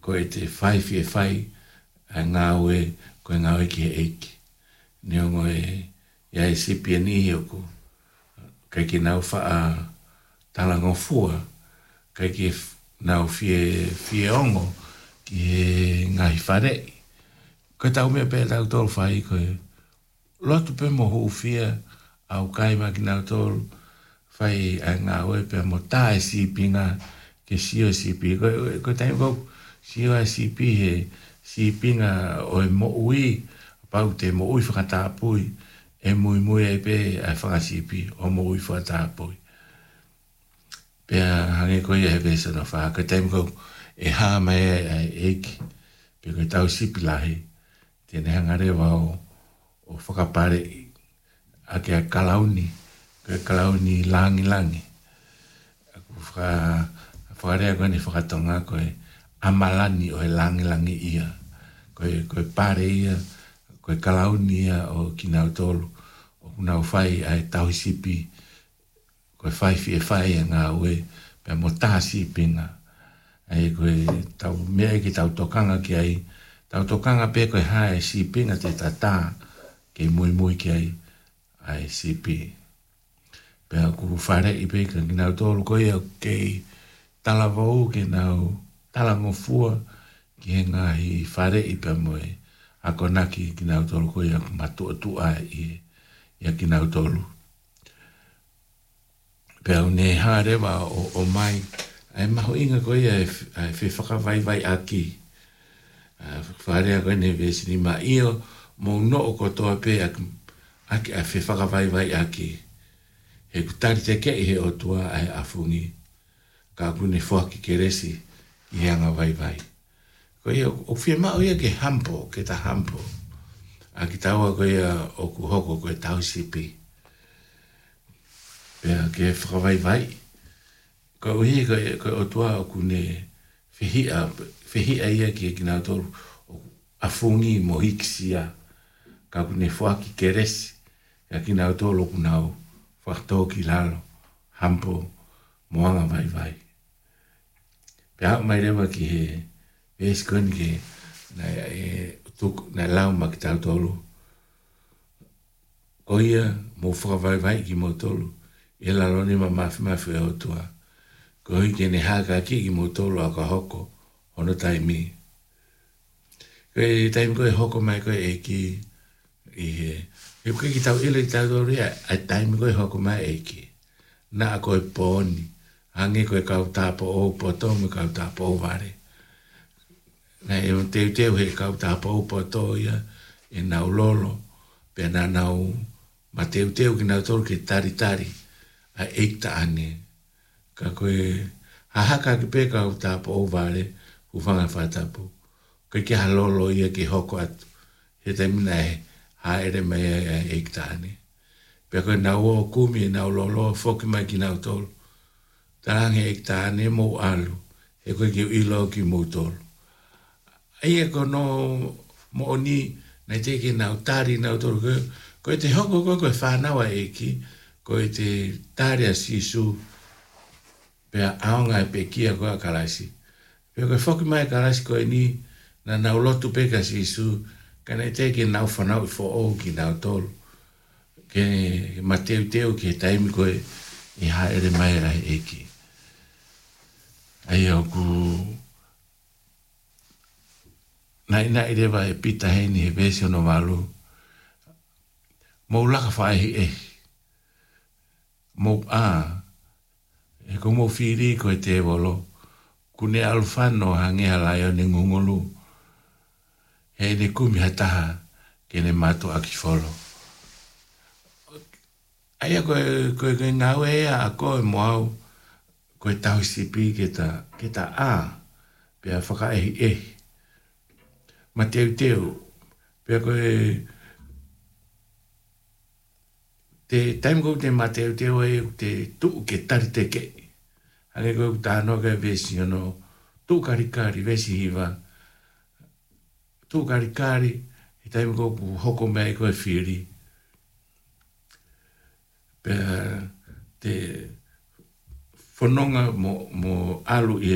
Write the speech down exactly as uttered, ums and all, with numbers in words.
ko e te whai fie whai a ngā oe ko e ngā oe ki he eiki. Ni ongo e ia e sipi ni oku. Kai ki nau wha tala ngofua. Kai ki nau fie, fie ongo ki he ngahi wharei. Ko tau mea pēr tau tolu whai ko e lotu pe mo hou fia au kai ma ki nau tolu whai a ngā oe pe mo tā e sipi ngā ke sio sipi. Ko, ko taim kou sio a sipi he sipi ngā oe mo ui pau te mo ui whakatāpui e mui mui e pe a whakasipi o mo ui whakatāpui. Pea hange koe e vesa no wha. Ko taim kou e hā mai e eiki pe ko tau sipi lahi tēne hangarewa o, o whakapare a ke a kalauni ko kalauni langi langi. Aku whaka whakarea koe ni whakatonga koe amalani o e langi langi ia. Koe, koe pare ia, koe kalauni ia o ki nau tolu. O kunau whai ai tau sipi. Koe whai fie whai a ngā ue. Pea mo tā sipi ngā. Ai koe tau mea ki tau tokanga ki ai. Tau tokanga pe koe hae sipi ngā te tata. Ke mui mui ki ai. Ai sipi. Pea ku whare i pe ka ki nau tolu koe au kei tala vau ke nau tala ngofua ki he ngahi whare i pe moe a konaki ki nau tolu koe aku matu atu a i ia ki nau tolu. Pea une harewa o, o mai ai maho inga koe ai whi whakawai vai aki. Whare a koe ne vesi ni ma io mo no o kotoa pe aki aki a whi whakawai vai aki. He kutari te kei he o tua ai afungi. Ka kune whaki ke resi i heanga vai vai. Ko ia, o whia mao ia ke hampo, ke ta hampo. A ki taua ko ia o ku hoko ko e tau sipi. Pea ke whakawai vai. Ko uhi ko, ko o tua o kune whihia, whihia ia ki e ki nau tolu o afungi mo hikisia. Ka kune whaki ke resi. Ka ki nau tolu ku nau whakatau ki lalo, hampo, moanga vai vai. Pea mai rewa ki he vesi koni ke na, e, tuk, na lau ma ki tau tolu. Ko ia mo whakawai vai ki mo tolu. E laloni ma mafi mafi e otua. Ko hui ke ne haka ki ki mo tolu a ka hoko. Ono taimi. Ko e taimi ko e hoko mai ko e ki i he. E koe ki tau ila ki tau tolu ia. A taimi ko e hoko mai e ki. Na a ko e pōni. Hange koe kau tāpo o poto me kau tāpo o ware. Nā e teu teu he kau tāpo o poto ia. E nau lolo. Pea nā nau ma teu teu ki nau tolu ki tari tari. A eikta ane. Ka koe hahaka ki pe kau tāpo o ware. Ufanga whatapo. Koe ki halolo ia ki hoko atu. He te mina he haere mai a eikta ane. Pea koe nau o kumi e nau lolo. Foki mai ki nau tolu. Tarange e ta ne mo alu e koe ki ilo ki mo tolu. Ai e ko no mo ni na te ke nau tari nau tolu koe koe te hoko koe koe whanawa e ki koe te tari a sisu pea aonga e pe kia koe a karasi. Pea koe whoki mai karasi koe ni na nau lotu pe ka sisu ka na te ke nau whanau i fo o ki nau tolu. Ke mateu teu ki he taimi koe i haere mai rai e ki. Ai au ku nai nai rewa e pita heni he vesi ono walu. Mou laka whaehi e. Mou a. E ko mou whiri ko e te wolo. Kune alufano hange halai o ne ngungolu. He ne kumi hataha ke ne mato aki wholo. Ai a koe koe koe ngau e a koe mo au. Koe tau sipi ke ta, ke ta a. Pea whaka ehi ehi. Ma teu teu. Pea koe te taim kou te ma teu teu e te tuu ke tari te ke. Hane kou tāno ke vesi ono tuu karikari vesi hiwa. Tuu karikari e taim kou hoko mea koe whiri. Pea te whanonga mo, mo alu i